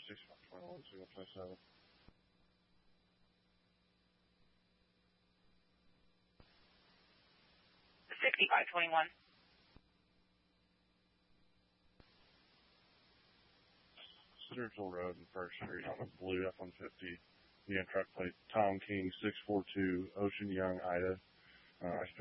6521, single 27. 6521. Centerville Road and First Street on a blue F-150. Truck plate Tom King 642 Ocean Young Ida. I